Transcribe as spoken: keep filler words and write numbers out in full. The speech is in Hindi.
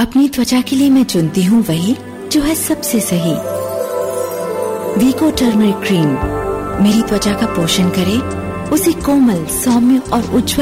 अपनी त्वचा के लिए मैं चुनती हूँ वही जो है सबसे सही। वीको टर्मरिक क्रीम मेरी त्वचा का पोषण करे, उसे कोमल, सौम्य और उज्जवल